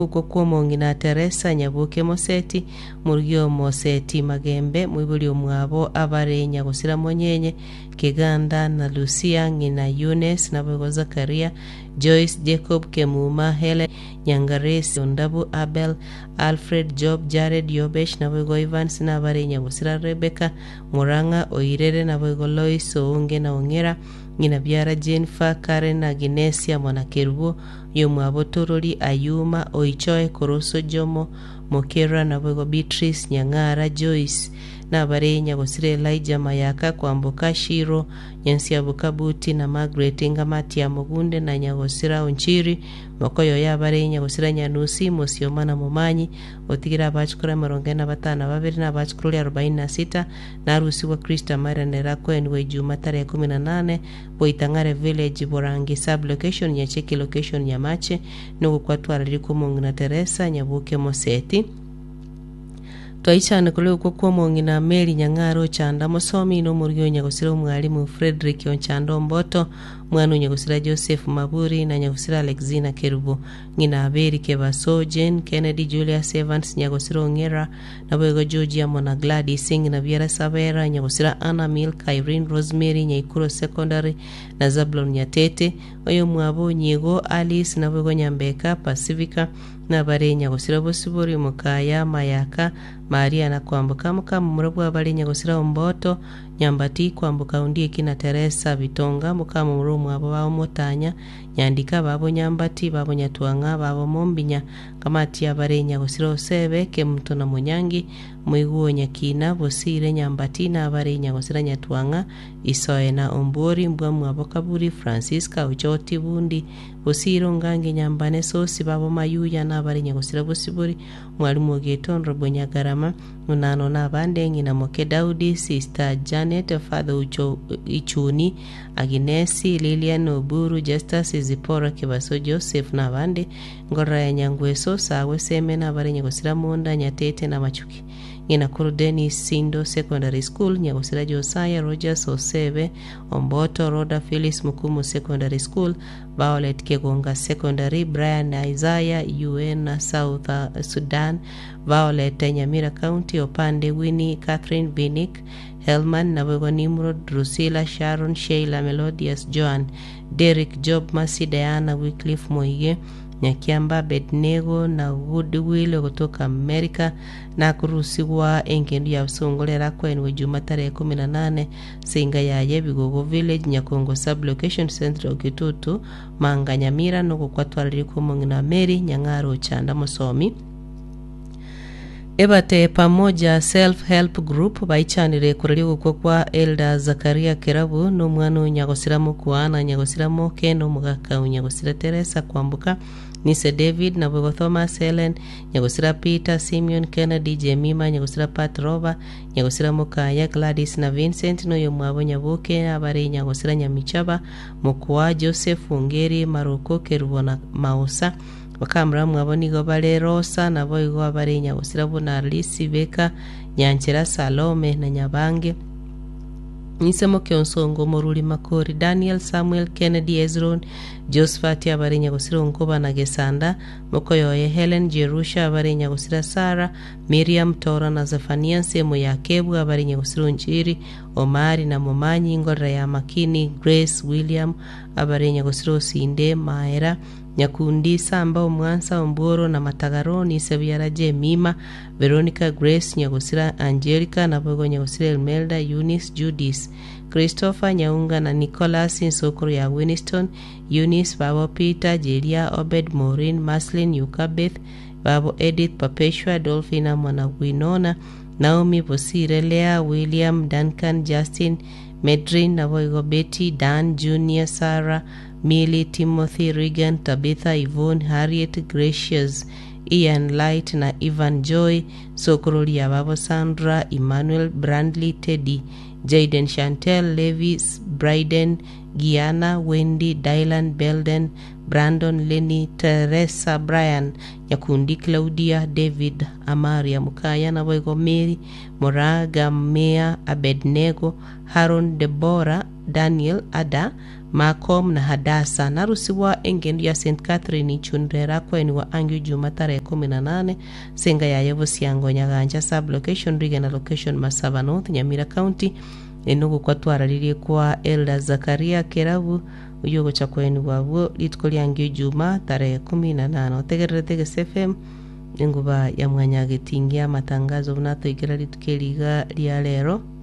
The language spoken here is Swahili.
uko kuomongi na Teresa Nyabuke Moseti Murgio Moseti Magembe mwibuli umwabo abarenya gusira monyenye Kiganda na Lucia ngina Yunes na Bego Zakaria Joyce Jacob Kemuma Hele Nyangaresi Ondabu Abel Alfred Job Jared Yobesh na Bego Evans na abarenya gusira Rebecca Muranga Oirere na Bego Lois Ounge na Ongera ngina Biara Jennifer Karen na Ginesia Mwanakerubo yomwabo Toroli Ayuma Oichoe Koroso Jomo Mokera na Bego Beatrice Nyangara Joyce na barenya gusire Elijah Mayaka kwamboka Shiro Nyansia Bukabuti na Margaret Ngamati ya Mugunde na Nyagosira Onchiri mokoyo ya barenya gusira Nyanusi Mosioma na Mumanyi otigira abachukura 45 babiri na abachukura 46 na arusi wa Krista Maranera kwenwe Juma tarehe 18 Boitangare Village Borangi sub location ya cheki location ya Mache nuko kwatwara liko Mungu na Teresa Nyabuke Moseti Twaichana kule kwa Mungu na Mary Nyangaro Chanda Musomi no Murgio Nyagusira umwalimu Frederick Onchando Mboto mwanu Nyagusira Joseph Maburi na Nyagusira Alexina Kerubo ngina Aberi Kebaso Jen Kennedy Julius Evans Nyagusira Ongera na Bwego Georgia Mona Gladys Singh na Viera Savera Nyagusira Anna Milk Irene Rosemary Nyaikuro Secondary na Zablon Nyatete oyo mwabo Nyigo Alice na Bwego Nyambeka Pacifica na barenya gusira Bosibori Mukaya Mayaka Maria na kwambuka mukamu murabwa abarenya gusira Omboto Nyambati kwambuka undie kina Teresa Bitonga mukamu murumu abo bawo Mutanya Nyandika babo Nyambati babo Nyatwanga babo Mombinya kamati abarenya gusira Osebe ke mto na Munyangi mwiguo Nyakina Bosire Nyambati na abarenya gusira Nyatwanga Isoe na Ombori mbwamu abo Kaburi Francisca Ujoti Bundi Bosiro Ngange Nyambane Sosi babo Mayuya na abarenya gusira Bosibori mwalimu Getonro Bonyagarama unano na bandengi na Moke Daudi Sister Janet Father Ichuni Aginesi Lilian Oburu Justus Zipora Kibaso Joseph na bande ngora ya Nyangweso sawe seme na abarenya gusira Munda Nyatete na Machuki ngina Kurudeni Sindo Secondary School Nyagusira Josiah Rogers Osebe Omboto Roda Phyllis Mukumu Secondary School Violet Kegonga Secondary Brian Isaiah UN na South Sudan Violet Nyamira County Opande Winnie Catherine Vinick Helman na Bwego Nimrod Drusilla Sharon Sheila Melodious Joan Derek Job Masi Diana Wycliffe Moige Nyakiamba Bednego na Goodwill kutoka Amerika na kurusiwa engendu ya usongolera kwenwe Juma tarehe 18 singa yaye Bigogo Village Nyakongo sub location Central Kitutu Manga Nyamira no kwatwalira ko Mungina Mary Nyangaro Chanda Musomi Ebate pamoja self-help group baichanire kuraligo kwa Elda Zakaria Kerabu no mwana Nyagosira Mukwana Nyagosira Moke no mugaka Nyagosira Teresa kwambuka Nise David na Bwego Thomas Helen Nyagosira Peter Simeon Kennedy Jemima Nyagosira Pat Rover Nyagosira Mukaya Gladys na Vincent no yomwabo Nyabuke abare Nyagosira Nyamichaba Mukwa Joseph Ungeri Maroko Kerubona Mausa Wakamra mwaboni gobale Rosa na boigo abare Nyagosira Bona Lisi Beka Nyanchera Salome na Nyabange Nisemo Kionsongo Moruli Makori Daniel Samuel Kennedy Ezron Josephat abare Nyagosira Nkoba na Gesanda Mokoyoye Helen Jerusha abare Nyagosira Sara Miriam Tora na Zefania Semo ya Kebu abare Nyagosira Nchiri Omari na Momanyi Ngora ya Makini Grace William abare Nyagosira Sinde Maera Nyakundi Samba Omwansa Omboro na Matagaroni Sebiara Jemima Veronica Grace Nyagosira Angelica na Bwego Nyagosira Elmelda Eunice Judith Christopher Nyaunga na Nicholas Nsokoro ya Winston Eunice Babo Peter Jelia Obed Maureen Maslin Yukabeth Babo Edith Perpetua Dolphina Mwana Winona Naomi Bosire Lea William Duncan Justin Medrin na Bwego Betty Dan Junior Sarah Millie Timothy Regan Tabitha Yvonne Harriet Gracious Ian Light na Ivan Joy Sokoroli ya Babo Sandra Emmanuel Brandley Teddy Jaden Chantel Levis Bryden Gianna Wendy Dylan Belden Brandon Lenny Teresa Brian Nyakundi Claudia David Amaria Mukaya na Bwego Mary Moraga Mea Abednego Haron Deborah Daniel Ada Macom na Hadasa narusiwa engendo ya St. Catherine chundera kweni wa Angio Juma tarehe 18 senga ya Yevo Siango Nyaganja sub-location regional location Masaba North Nyamira County enugu kwa twararirie kwa Elda Zakaria Kerabu uyogo cha kweni wabo litkoli Angio Juma tarehe 18 tegerete FM nguba ya mwanya gitingia matangazo vunatoikira litukeliga lya lero